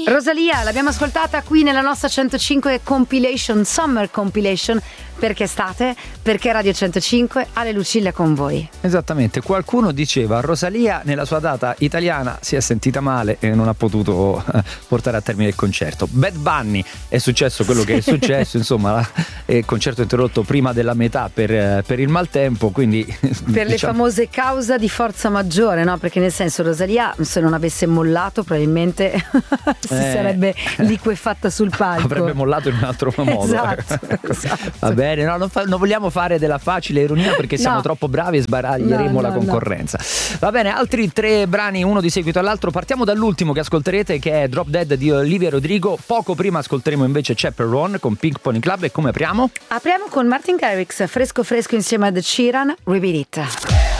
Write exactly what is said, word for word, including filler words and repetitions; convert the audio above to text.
Rosalia, l'abbiamo ascoltata qui nella nostra centocinque Compilation, Summer Compilation, perché state, perché Radio centocinque ha le Lucille con voi. Esattamente, qualcuno diceva Rosalia nella sua data italiana si è sentita male e non ha potuto portare a termine il concerto. Bad Bunny, è successo quello che è successo, insomma, il concerto interrotto prima della metà per, per il maltempo, quindi per diciamo... le famose causa di forza maggiore, no? Perché nel senso Rosalia, se non avesse mollato probabilmente si eh... sarebbe liquefatta sul palco, avrebbe mollato in un altro modo. Esatto, esatto. Va bene, no, non, fa, non vogliamo fare della facile ironia perché siamo no. troppo bravi e sbaraglieremo no, la no, concorrenza. No. Va bene, altri tre brani, uno di seguito all'altro. Partiamo dall'ultimo che ascolterete, che è Drop Dead di Olivia Rodrigo. Poco prima ascolteremo invece Chaperone con Pink Pony Club. E come apriamo? Apriamo con Martin Garrix, fresco fresco insieme ad Ed Sheeran, Repeat It.